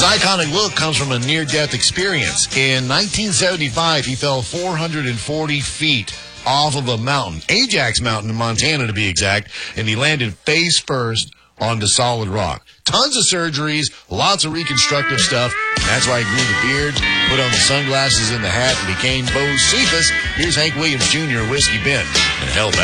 His iconic look comes from a near-death experience. In 1975, he fell 440 feet off of a mountain, Ajax Mountain in Montana to be exact, and he landed face first onto solid rock. Tons of surgeries, lots of reconstructive stuff. That's why he grew the beard, put on the sunglasses and the hat, and became Bo Cephas. Here's Hank Williams Jr., Whiskey Ben, and held back.